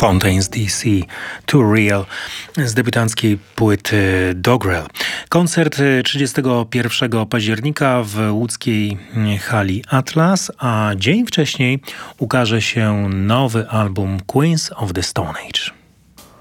Fontaines DC Too Real z debiutanckiej płyty Dogrel. Koncert 31 października w łódzkiej hali Atlas, a dzień wcześniej ukaże się nowy album Queens of the Stone Age.